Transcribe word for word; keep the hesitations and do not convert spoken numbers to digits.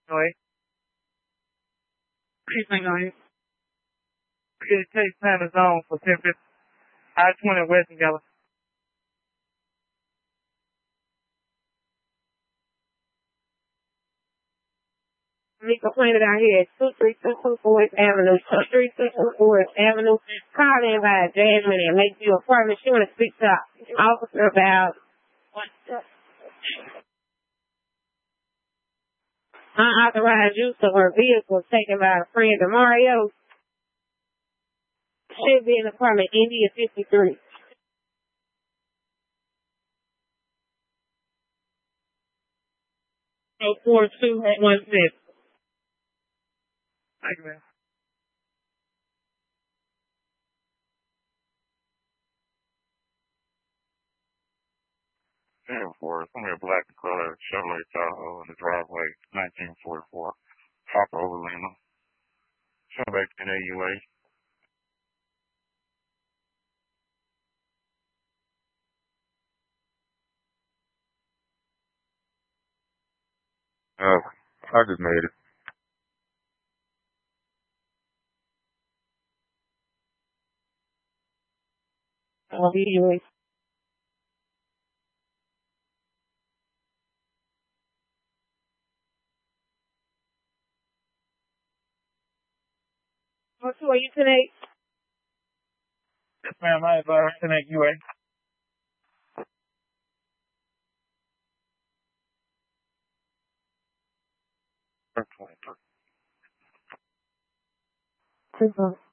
Wait. Anything on you? It takes time zone for ten fifty. I twenty West and Gallup. Me complaining out here at two three two two Forest Avenue, two three two two Forest Avenue. Call in by Jasmine and make you apartment. She want to speak to the officer about unauthorized use of her vehicle taken by a friend of Mario. Should be in apartment India fifty-three. Oh, four two one six. Thank you, man. Air Force, I'm a black and color Chevrolet Tahoe in the driveway, nineteen forty-four. Hop over Lima. Come back to N A U A. Oh, I just made it. I'll be you. What two are you tonight? Yes, ma'am. I have uh, connect U A. twenty-three. Two